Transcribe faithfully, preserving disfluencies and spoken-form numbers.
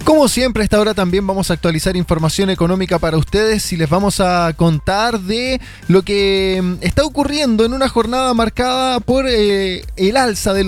Como siempre, a esta hora también vamos a actualizar información económica para ustedes y les vamos a contar de lo que está ocurriendo en una jornada marcada por eh, el alza de